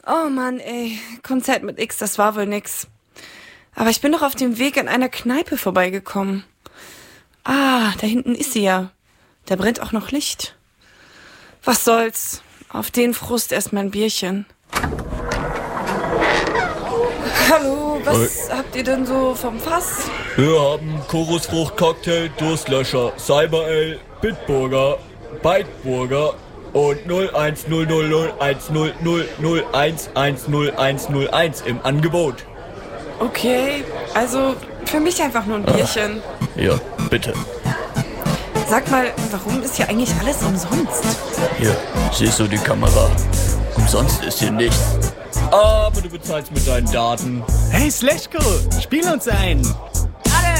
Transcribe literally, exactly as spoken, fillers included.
Oh Mann, ey, Konzert mit X, das war wohl nix. Aber ich bin doch auf dem Weg an einer Kneipe vorbeigekommen. Ah, da hinten ist sie ja. Da brennt auch noch Licht. Was soll's? Auf den Frust erstmal ein Bierchen. Hallo, was Hey. habt ihr denn so vom Fass? Wir haben Chorusfrucht-Cocktail, Durstlöscher, Cyber Ale, Bitburger, Beitburger und null eins null null null eins null null null eins eins null eins null eins im Angebot. Okay, also für mich einfach nur ein Bierchen. Ja, bitte. Sag mal, warum ist hier eigentlich alles umsonst? Hier, siehst du die Kamera? Umsonst ist hier nichts. Aber du bezahlst mit deinen Daten. Hey Sleshko, spiel uns ein!